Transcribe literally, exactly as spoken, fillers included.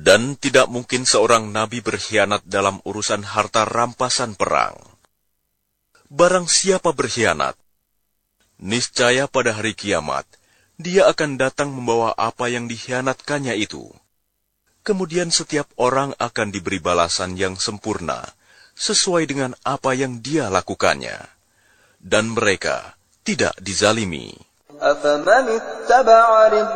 Dan tidak mungkin seorang nabi berkhianat dalam urusan harta rampasan perang. Barang siapa berkhianat, niscaya pada hari kiamat, dia akan datang membawa apa yang dikhianatkannya itu. Kemudian setiap orang akan diberi balasan yang sempurna, sesuai dengan apa yang dia lakukannya. Dan mereka tidak dizalimi.